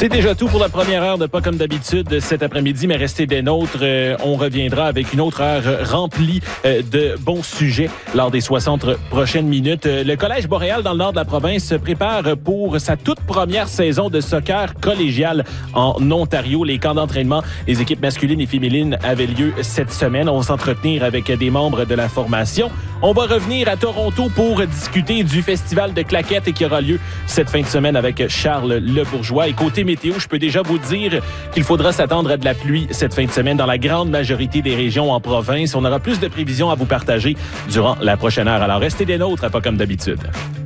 C'est déjà tout pour la première heure de Pas comme d'habitude cet après-midi, mais restez des nôtres. On reviendra avec une autre heure remplie de bons sujets lors des 60 prochaines minutes. Le Collège Boréal dans le nord de la province se prépare pour sa toute première saison de soccer collégial en Ontario. Les camps d'entraînement des équipes masculines et féminines avaient lieu cette semaine. On va s'entretenir avec des membres de la formation. On va revenir à Toronto pour discuter du festival de claquettes qui aura lieu cette fin de semaine avec Charles Lebourgeois. Et côté météo, je peux déjà vous dire qu'il faudra s'attendre à de la pluie cette fin de semaine dans la grande majorité des régions en province. On aura plus de prévisions à vous partager durant la prochaine heure. Alors restez des nôtres, pas comme d'habitude.